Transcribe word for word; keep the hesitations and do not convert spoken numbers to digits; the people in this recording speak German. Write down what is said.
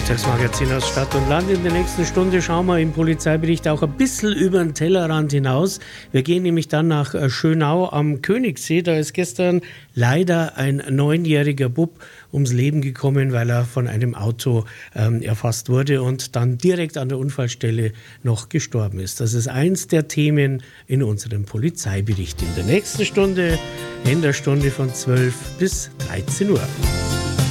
Mittagsmagazin aus Stadt und Land. In der nächsten Stunde schauen wir im Polizeibericht auch ein bisschen über den Tellerrand hinaus. Wir gehen nämlich dann nach Schönau am Königssee. Da ist gestern leider ein neunjähriger Bub ums Leben gekommen, weil er von einem Auto ähm, erfasst wurde und dann direkt an der Unfallstelle noch gestorben ist. Das ist eins der Themen in unserem Polizeibericht. In der nächsten Stunde, in der Stunde von zwölf bis dreizehn Uhr.